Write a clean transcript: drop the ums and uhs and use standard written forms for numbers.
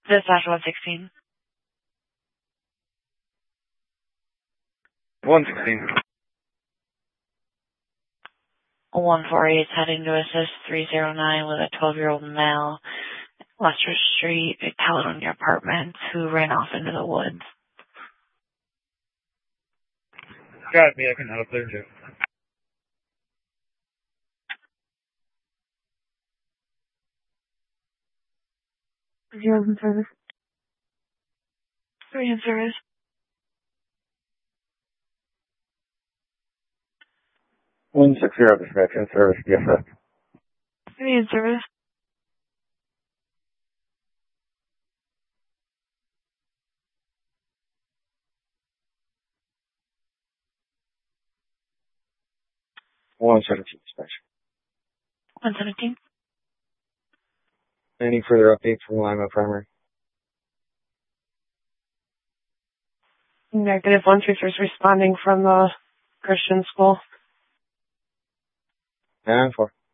Dispatch 116. 116. 148 is heading to assist 309 with a 12-year-old male, Lester Street, Caledonia Apartments, who ran off into the woods. Got me, I can help there, too. Zero in service. 3 in service. 160 dispatch in service, yes sir. 3 in service. One 17 dispatch. 117. Any further updates from Lima Primary? Negative. 1 teacher's responding from the Christian school. 9-4.